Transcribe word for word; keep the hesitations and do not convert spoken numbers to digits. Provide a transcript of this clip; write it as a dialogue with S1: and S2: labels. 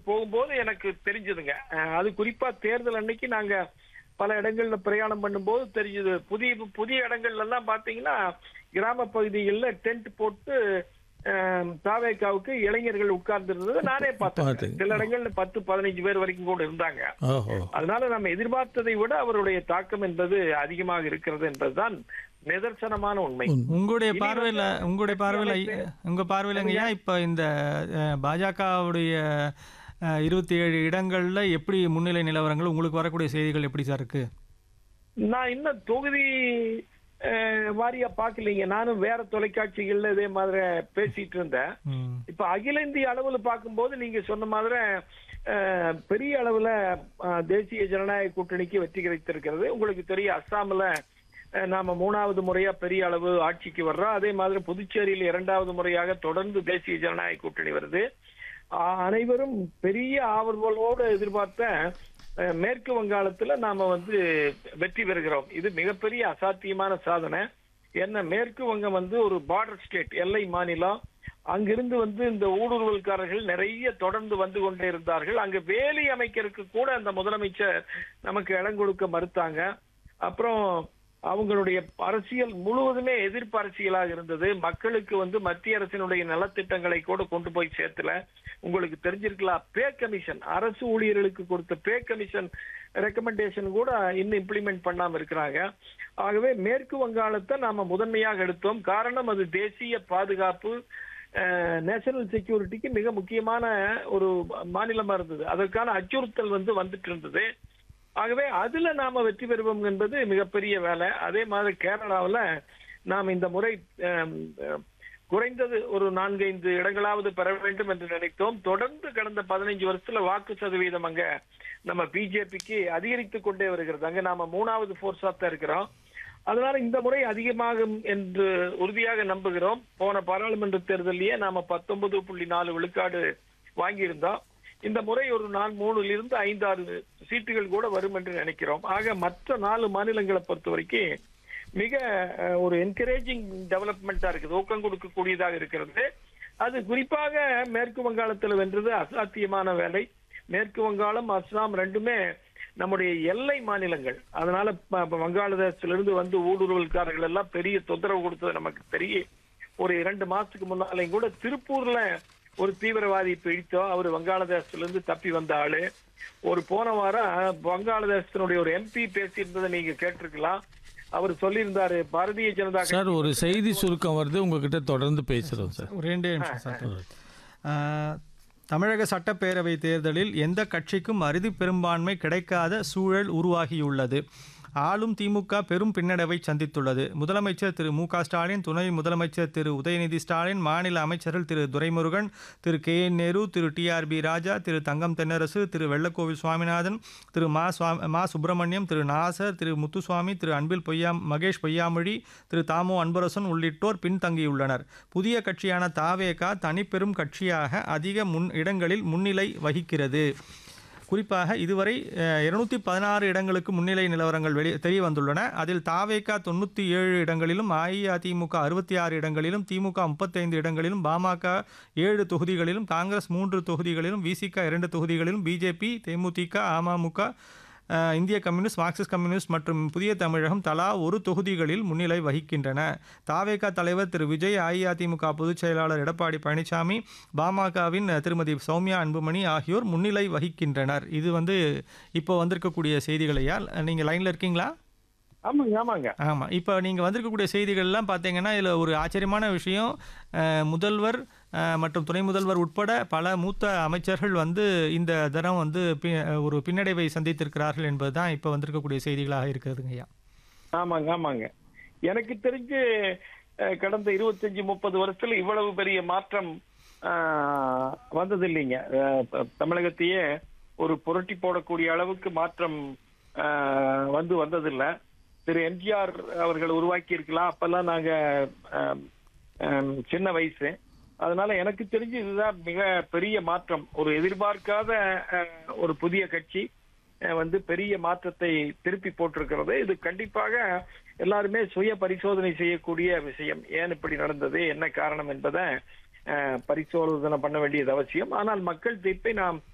S1: போகும்போது எனக்கு தெரிஞ்சதுங்க. அது குறிப்பா தேர்தல் அன்னைக்கு நாங்க பல இடங்கள்ல பிரயாணம் பண்ணும்போது தெரிஞ்சது. புதிய புதிய இடங்கள்ல எல்லாம் பாத்தீங்கன்னா கிராம பகுதிகளில் டென்ட் போட்டு தாவேக்காவுக்கு இளைஞர்கள் உட்கார்ந்து இருந்தது நானே பார்த்தேன். சில இடங்கள்ல பத்து பதினைஞ்சு பேர் வரைக்கும் கூட இருந்தாங்க. அதனால நம்ம எதிர்பார்த்ததை விட அவருடைய தாக்கம் என்பது அதிகமாக இருக்கிறது என்பதுதான் நிதர்சனமான உண்மை.
S2: உங்களுடைய பார்வையில உங்களுடைய பார்வையில உங்க பார்வையில ஐயா இப்ப இந்த பாஜகவுடைய இருபத்தி ஏழு இடங்கள்ல எப்படி முன்னிலை நிலவரங்கள் உங்களுக்கு வரக்கூடிய செய்திகள் எப்படி சார் இருக்கு?
S1: நான் இன்னும் தொகுதி வாரியா பாக்கலீங்க. நானும் வேற தொலைக்காட்சிகள்ல இதே மாதிரி பேசிட்டு இருந்தேன். இப்ப அகில இந்திய அளவுல பார்க்கும்போது நீங்க சொன்ன மாதிரி பெரிய அளவுல தேசிய ஜனநாயக கூட்டணிக்கு வெற்றி கிடைத்திருக்கிறது. உங்களுக்கு தெரியும், அஸ்ஸாம்ல நாம மூணாவது முறையா பெரிய அளவு ஆட்சிக்கு வர்றோம். அதே மாதிரி புதுச்சேரியில் இரண்டாவது முறையாக தொடர்ந்து தேசிய ஜனநாயக கூட்டணி வருது. அனைவரும் பெரிய ஆவலோடு எதிர்பார்த்த மேற்கு வங்காளத்துல நாம வந்து வெற்றி பெறுகிறோம். இது மிகப்பெரிய அசாத்தியமான சாதனை. என்ன, மேற்கு வங்கம் வந்து ஒரு பார்டர் ஸ்டேட், எல்லை மாநிலம். அங்கிருந்து வந்து இந்த ஊடுருவல்காரர்கள் நிறைய தொடர்ந்து வந்து கொண்டே இருந்தார்கள். அங்க வேலி அமைக்கிறதுக்கு கூட அந்த முதலமைச்சர் நமக்கு இடம் கொடுக்க மறுத்தாங்க. அப்புறம் அவங்களுடைய அரசியல் முழுவதுமே எதிர்ப்பு அரசியலாக இருந்தது. மக்களுக்கு வந்து மத்திய அரசினுடைய நலத்திட்டங்களை கூட கொண்டு போய் சேர்த்துல. உங்களுக்கு தெரிஞ்சிருக்கலாம், பே கமிஷன், அரசு ஊழியர்களுக்கு கொடுத்த பே கமிஷன் ரெக்கமெண்டேஷன் கூட இன்னும் இம்ப்ளிமெண்ட் பண்ணாம இருக்கிறாங்க. ஆகவே மேற்கு வங்காளத்தை நாம முதன்மையாக எடுத்தோம். காரணம், அது தேசிய பாதுகாப்பு, நேஷனல் செக்யூரிட்டிக்கு மிக முக்கியமான ஒரு மாநிலமா இருந்தது. அதற்கான அச்சுறுத்தல் வந்து வந்துட்டு இருந்தது. ஆகவே அதுல நாம வெற்றி பெறுவோம் என்பது மிகப்பெரிய வேலை. அதே மாதிரி கேரளாவில் நாம் இந்த முறை குறைந்தது ஒரு நான்கைந்து இடங்களாவது பெற வேண்டும் என்று நினைத்தோம். தொடர்ந்து கடந்த பதினைஞ்சு வருஷத்துல வாக்கு சதவீதம் அங்க நம்ம பிஜேபிக்கு அதிகரித்து கொண்டே வருகிறது. அங்க நாம மூணாவது போர்ஸா தான் இருக்கிறோம். அதனால இந்த முறை அதிகமாகும் என்று உறுதியாக நம்புகிறோம். போன பாராளுமன்ற தேர்தலையே நாம பத்தொன்பது புள்ளி நாலு விழுக்காடு வாங்கியிருந்தோம். இந்த முறை ஒரு நாலு மூணுல இருந்து ஐந்து ஆறு சீட்டுகள் கூட வரும் என்று நினைக்கிறோம். ஆக மற்ற நாலு மாநிலங்களை பொறுத்த வரைக்கும் மிக ஒரு என்கரேஜிங் டெவலப்மெண்டா இருக்குது, ஊக்கம் கொடுக்கக்கூடியதாக இருக்கிறது. அது குறிப்பாக மேற்கு வங்காளத்தில் வென்றது அசாத்தியமான வேலை. மேற்கு வங்காளம், அஸ்ஸாம் ரெண்டுமே நம்முடைய எல்லை மாநிலங்கள். அதனால வங்காளதேசத்திலிருந்து வந்து ஊடுருவல்காரர்கள் எல்லாம் பெரிய தொந்தரவு கொடுத்தது நமக்கு தெரியும். ஒரு இரண்டு மாசத்துக்கு முன்னாலையும் கூட திருப்பூர்ல ஒரு தீவிரவாதி பிடித்தோம். அவர் வங்காளதேசத்திலிருந்து தப்பி வந்த ஆளு. ஒரு போன வாரம் வங்காளதேசத்தினுடைய ஒரு எம்பி பேசியிருந்ததை நீங்க கேட்டிருக்கலாம். அவர் சொல்லியிருந்தாரு, பாரதிய ஜனதா
S3: சார் ஒரு செய்தி சுருக்கம் வருது, உங்ககிட்ட தொடர்ந்து பேசுறோம் சார்.
S2: ஒரு ரெண்டே நிமிஷம் சார். தமிழக சட்டப்பேரவை தேர்தலில் எந்த கட்சிக்கும் அறுதி பெரும்பான்மை கிடைக்காத சூழல் உருவாகியுள்ளது. ஆளும் திமுக பெரும் பின்னடைவை சந்தித்துள்ளது. முதலமைச்சர் திரு மு க ஸ்டாலின், துணை முதலமைச்சர் திரு உதயநிதி ஸ்டாலின், மாநில அமைச்சர்கள் திரு துரைமுருகன், திரு கே என் நேரு, திரு டி ஆர் பி ராஜா, திரு தங்கம் தென்னரசு, திரு வெள்ளக்கோவில் சுவாமிநாதன், திரு மா மா சுப்பிரமணியம், திரு நாசர், திரு முத்துசுவாமி, திரு அன்பில் பொய்யா மகேஷ் பொய்யாமொழி, திரு தாமோ அன்பரசன் உள்ளிட்டோர் பின்தங்கியுள்ளனர். புதிய கட்சியான தாவேகா தனிப்பெரும் கட்சியாக அதிக முன் இடங்களில் முன்னிலை வகிக்கிறது. குறிப்பாக இதுவரை இருநூத்தி பதினாறு இடங்களுக்கு முன்னிலை நிலவரங்கள் வெளி தெரிய வந்துள்ளன. அதில் தாவேகா தொண்ணூற்றி ஏழு இடங்களிலும், அஇஅதிமுக அறுபத்தி ஆறு இடங்களிலும், திமுக முப்பத்தைந்து இடங்களிலும், பாமக ஏழு தொகுதிகளிலும், காங்கிரஸ் மூன்று தொகுதிகளிலும், விசிக இரண்டு தொகுதிகளிலும், பிஜேபி, தேமுதிக, அமமுக, இந்திய கம்யூனிஸ்ட், மார்க்சிஸ்ட் கம்யூனிஸ்ட் மற்றும் புதிய தமிழகம் தலா ஒரு தொகுதிகளில் முன்னிலை வகிக்கின்றன. தாவேகா தலைவர் திரு விஜய், அஇஅதிமுக பொதுச் செயலாளர் எடப்பாடி பழனிசாமி, பாமகவின் திருமதி சௌமியா அன்புமணி ஆகியோர் முன்னிலை வகிக்கின்றனர். இது வந்து இப்போ வந்திருக்கக்கூடிய செய்திகளையா? நீங்கள் லைனில் இருக்கீங்களா?
S1: ஆமாங்க ஆமாங்க
S2: ஆமாம். இப்போ நீங்கள் வந்திருக்கக்கூடிய செய்திகள்லாம் பார்த்தீங்கன்னா இதில் ஒரு ஆச்சரியமான விஷயம், முதல்வர் மற்றும் துணை முதல்வர் உட்பட பல மூத்த அமைச்சர்கள் வந்து இந்த தரம் வந்து ஒரு பின்னடைவை சந்தித்திருக்கிறார்கள் என்பது தான் இப்போ வந்திருக்கக்கூடிய செய்திகளாக இருக்கிறதுங்க ஐயா.
S1: ஆமாங்க ஆமாங்க எனக்கு தெரிஞ்சு கடந்த இருபத்தஞ்சு முப்பது வருஷத்துல இவ்வளவு பெரிய மாற்றம் வந்தது இல்லைங்க. தமிழகத்தையே ஒரு புரட்டி போடக்கூடிய அளவுக்கு மாற்றம் வந்து வந்ததில்லை. திரு எம்ஜிஆர் அவர்கள் உருவாக்கி இருக்கலாம். அப்பெல்லாம் நாங்க சின்ன வயசு. அதனால எனக்கு தெரிஞ்சு இதுதான் மிக பெரிய மாற்றம். ஒரு எதிர்பார்க்காத ஒரு புதிய கட்சி வந்து பெரிய மாற்றத்தை திருப்பி போட்டிருக்கிறது. இது கண்டிப்பாக எல்லாருமே சுய பரிசோதனை செய்யக்கூடிய விஷயம். ஏன் இப்படி நடந்தது, என்ன காரணம் என்பதை பரிசோதனை பண்ண வேண்டியது அவசியம். ஆனால் மக்கள் தீர்ப்பை நாம்